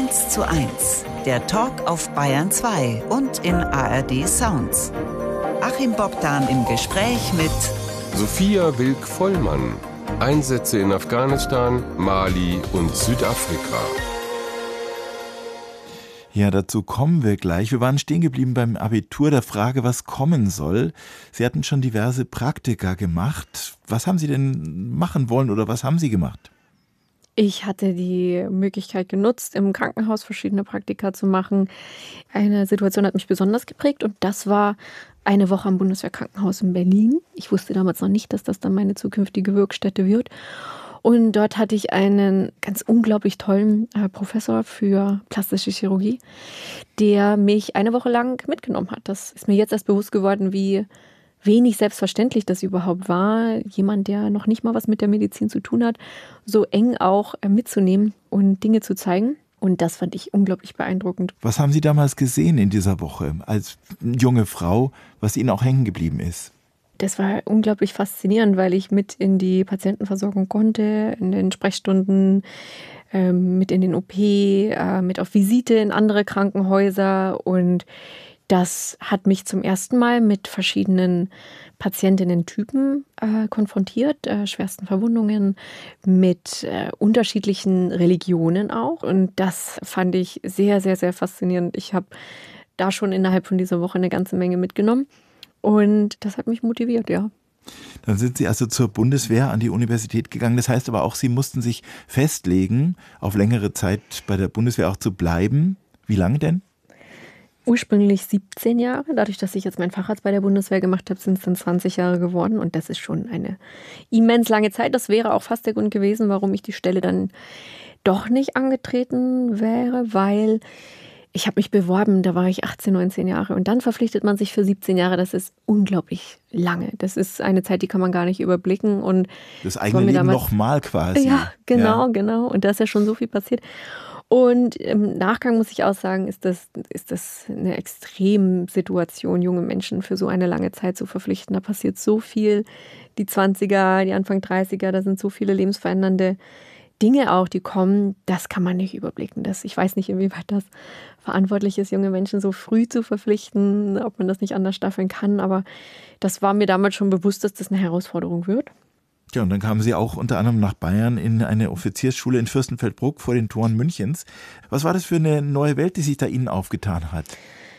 1:1, der Talk auf Bayern 2 und in ARD Sounds. Achim Bogdan im Gespräch mit Sophia Wilk-Vollmann. Einsätze in Afghanistan, Mali und Südafrika. Ja, dazu kommen wir gleich. Wir waren stehen geblieben beim Abitur der Frage, was kommen soll. Sie hatten schon diverse Praktika gemacht. Was haben Sie denn machen wollen oder was haben Sie gemacht? Ich hatte die Möglichkeit genutzt, im Krankenhaus verschiedene Praktika zu machen. Eine Situation hat mich besonders geprägt und das war eine Woche am Bundeswehrkrankenhaus in Berlin. Ich wusste damals noch nicht, dass das dann meine zukünftige Wirkstätte wird. Und dort hatte ich einen ganz unglaublich tollen Professor für plastische Chirurgie, der mich eine Woche lang mitgenommen hat. Das ist mir jetzt erst bewusst geworden, wie wenig selbstverständlich das überhaupt war, jemand, der noch nicht mal was mit der Medizin zu tun hat, so eng auch mitzunehmen und Dinge zu zeigen. Und das fand ich unglaublich beeindruckend. Was haben Sie damals gesehen in dieser Woche als junge Frau, was Ihnen auch hängen geblieben ist? Das war unglaublich faszinierend, weil ich mit in die Patientenversorgung konnte, in den Sprechstunden, mit in den OP, mit auf Visite in andere Krankenhäuser. Und das hat mich zum ersten Mal mit verschiedenen Patientinnen-Typen konfrontiert, schwersten Verwundungen, mit unterschiedlichen Religionen auch. Und das fand ich sehr, sehr, sehr faszinierend. Ich habe da schon innerhalb von dieser Woche eine ganze Menge mitgenommen. Und das hat mich motiviert, ja. Dann sind Sie also zur Bundeswehr an die Universität gegangen. Das heißt aber auch, Sie mussten sich festlegen, auf längere Zeit bei der Bundeswehr auch zu bleiben. Wie lange denn? Ursprünglich 17 Jahre. Dadurch, dass ich jetzt meinen Facharzt bei der Bundeswehr gemacht habe, sind es dann 20 Jahre geworden. Und das ist schon eine immens lange Zeit. Das wäre auch fast der Grund gewesen, warum ich die Stelle dann doch nicht angetreten wäre, weil ich habe mich beworben, da war ich 18, 19 Jahre. Und dann verpflichtet man sich für 17 Jahre. Das ist unglaublich lange. Das ist eine Zeit, die kann man gar nicht überblicken. Und das eigene Leben nochmal quasi. Ja, genau. Und da ist ja schon so viel passiert. Und im Nachgang muss ich auch sagen, ist das eine Extremsituation, junge Menschen für so eine lange Zeit zu verpflichten. Da passiert so viel. Die 20er, die Anfang 30er, da sind so viele lebensverändernde Dinge auch, die kommen, das kann man nicht überblicken. Ich weiß nicht, inwieweit das verantwortlich ist, junge Menschen so früh zu verpflichten, ob man das nicht anders staffeln kann. Aber das war mir damals schon bewusst, dass das eine Herausforderung wird. Ja, und dann kamen Sie auch unter anderem nach Bayern in eine Offiziersschule in Fürstenfeldbruck vor den Toren Münchens. Was war das für eine neue Welt, die sich da Ihnen aufgetan hat?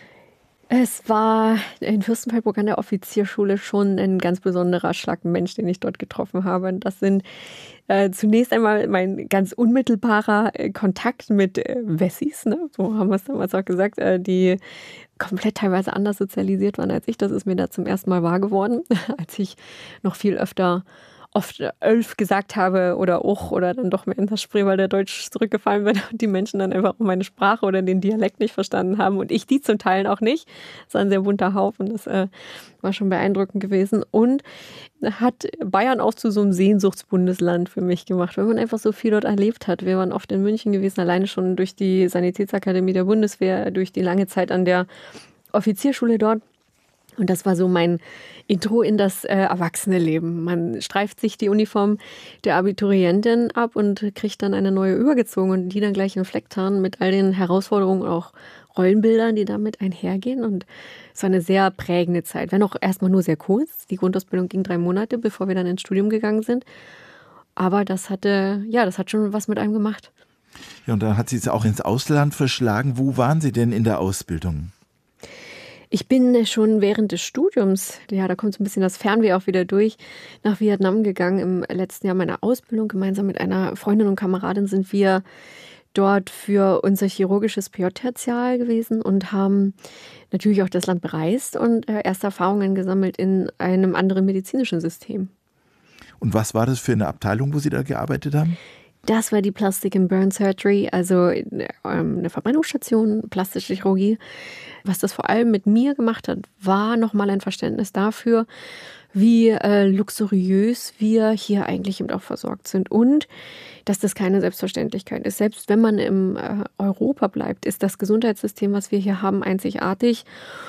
Es war in Fürstenfeldbruck an der Offizierschule schon ein ganz besonderer Schlagmensch, den ich dort getroffen habe. Das sind zunächst einmal mein ganz unmittelbarer Kontakt mit Wessis, ne? So haben wir es damals auch gesagt, die komplett teilweise anders sozialisiert waren als ich. Das ist mir da zum ersten Mal wahr geworden, als ich noch viel öfter oft 11 gesagt habe oder auch oder dann doch mehr in das Spreewald der Deutsch zurückgefallen bin und die Menschen dann einfach meine Sprache oder den Dialekt nicht verstanden haben und ich die zum Teil auch nicht. Das war ein sehr bunter Haufen, das war schon beeindruckend gewesen und hat Bayern auch zu so einem Sehnsuchtsbundesland für mich gemacht, weil man einfach so viel dort erlebt hat. Wir waren oft in München gewesen, alleine schon durch die Sanitätsakademie der Bundeswehr, durch die lange Zeit an der Offizierschule dort. Und das war so mein Intro in das Erwachsene-Leben. Man streift sich die Uniform der Abiturientin ab und kriegt dann eine neue übergezogen und die dann gleich in Flecktarn mit all den Herausforderungen und auch Rollenbildern, die damit einhergehen. Und es war eine sehr prägende Zeit. Wenn auch erstmal nur sehr kurz. Die Grundausbildung ging 3 Monate, bevor wir dann ins Studium gegangen sind. Aber das hat schon was mit einem gemacht. Ja, und dann hat Sie es auch ins Ausland verschlagen. Wo waren Sie denn in der Ausbildung? Ich bin schon während des Studiums, ja, da kommt so ein bisschen das Fernweh auch wieder durch, nach Vietnam gegangen. Im letzten Jahr meiner Ausbildung. Gemeinsam mit einer Freundin und Kameradin sind wir dort für unser chirurgisches PJ-Tertial gewesen und haben natürlich auch das Land bereist und erste Erfahrungen gesammelt in einem anderen medizinischen System. Und was war das für eine Abteilung, wo Sie da gearbeitet haben? Das war die Plastic and Burn Surgery, also eine Verbrennungsstation, plastische Chirurgie. Was das vor allem mit mir gemacht hat, war nochmal ein Verständnis dafür, wie luxuriös wir hier eigentlich eben auch versorgt sind und dass das keine Selbstverständlichkeit ist. Selbst wenn man im Europa bleibt, ist das Gesundheitssystem, was wir hier haben, einzigartig.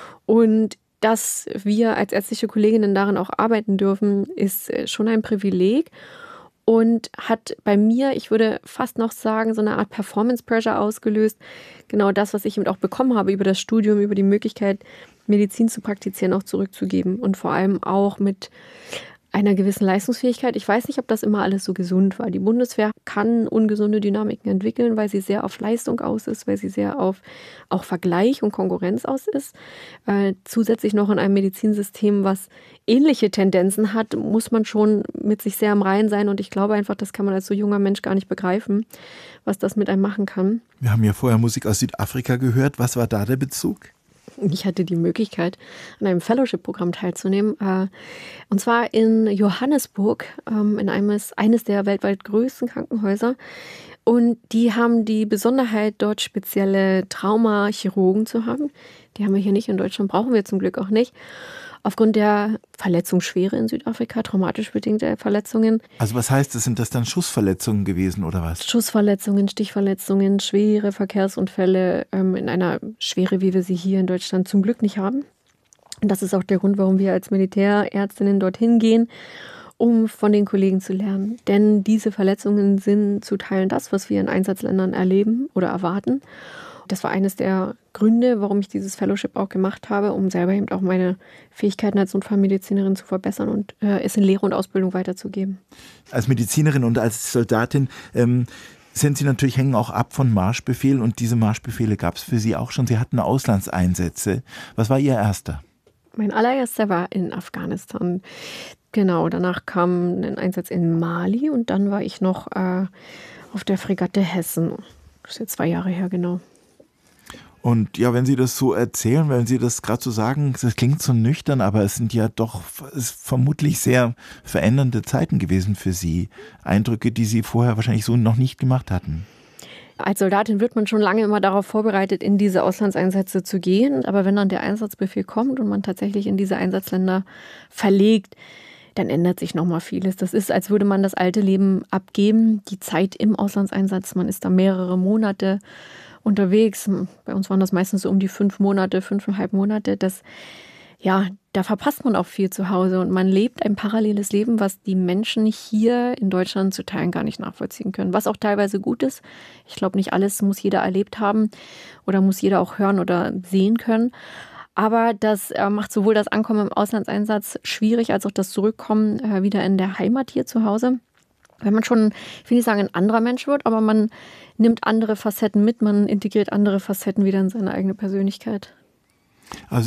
Und dass wir als ärztliche Kolleginnen darin auch arbeiten dürfen, ist schon ein Privileg. und hat bei mir, ich würde fast noch sagen, so eine Art Performance Pressure ausgelöst. Genau das, was ich eben auch bekommen habe über das Studium, über die Möglichkeit, Medizin zu praktizieren, auch zurückzugeben und vor allem auch mit einer gewissen Leistungsfähigkeit. Ich weiß nicht, ob das immer alles so gesund war. Die Bundeswehr kann ungesunde Dynamiken entwickeln, weil sie sehr auf Leistung aus ist, weil sie sehr auf auch Vergleich und Konkurrenz aus ist. Zusätzlich noch in einem Medizinsystem, was ähnliche Tendenzen hat, muss man schon mit sich sehr im Reinen sein. Und ich glaube einfach, das kann man als so junger Mensch gar nicht begreifen, was das mit einem machen kann. Wir haben ja vorher Musik aus Südafrika gehört. Was war da der Bezug? Ich hatte die Möglichkeit, an einem Fellowship-Programm teilzunehmen. Und zwar in Johannesburg, in eines der weltweit größten Krankenhäuser. Und die haben die Besonderheit, dort spezielle Traumachirurgen zu haben. Die haben wir hier nicht in Deutschland, brauchen wir zum Glück auch nicht. Aufgrund der Verletzungsschwere in Südafrika, traumatisch bedingte Verletzungen. Also was heißt das? Sind das dann Schussverletzungen gewesen oder was? Schussverletzungen, Stichverletzungen, schwere Verkehrsunfälle in einer Schwere, wie wir sie hier in Deutschland zum Glück nicht haben. Und das ist auch der Grund, warum wir als Militärärztinnen dorthin gehen, um von den Kollegen zu lernen. Denn diese Verletzungen sind zu Teilen das, was wir in Einsatzländern erleben oder erwarten. Das war eines der Gründe, warum ich dieses Fellowship auch gemacht habe, um selber eben auch meine Fähigkeiten als Notfallmedizinerin zu verbessern und es in Lehre und Ausbildung weiterzugeben. Als Medizinerin und als Soldatin sind Sie natürlich, hängen auch ab von Marschbefehlen, und diese Marschbefehle gab es für Sie auch schon. Sie hatten Auslandseinsätze. Was war Ihr erster? Mein allererster war in Afghanistan. Genau, danach kam ein Einsatz in Mali und dann war ich noch auf der Fregatte Hessen. Das ist jetzt 2 Jahre her, genau. Und ja, wenn Sie das so erzählen, wenn Sie das gerade so sagen, das klingt so nüchtern, aber es sind ja doch vermutlich sehr verändernde Zeiten gewesen für Sie. Eindrücke, die Sie vorher wahrscheinlich so noch nicht gemacht hatten. Als Soldatin wird man schon lange immer darauf vorbereitet, in diese Auslandseinsätze zu gehen. Aber wenn dann der Einsatzbefehl kommt und man tatsächlich in diese Einsatzländer verlegt, dann ändert sich nochmal vieles. Das ist, als würde man das alte Leben abgeben, die Zeit im Auslandseinsatz. Man ist da mehrere Monate unterwegs. Bei uns waren das meistens so um die 5 Monate, 5,5 Monate. Da verpasst man auch viel zu Hause und man lebt ein paralleles Leben, was die Menschen hier in Deutschland zu Teilen gar nicht nachvollziehen können. Was auch teilweise gut ist. Ich glaube, nicht alles muss jeder erlebt haben oder muss jeder auch hören oder sehen können. Aber das macht sowohl das Ankommen im Auslandseinsatz schwierig, als auch das Zurückkommen wieder in der Heimat hier zu Hause. Wenn man schon, ich will nicht sagen, ein anderer Mensch wird, aber man nimmt andere Facetten mit, man integriert andere Facetten wieder in seine eigene Persönlichkeit. Also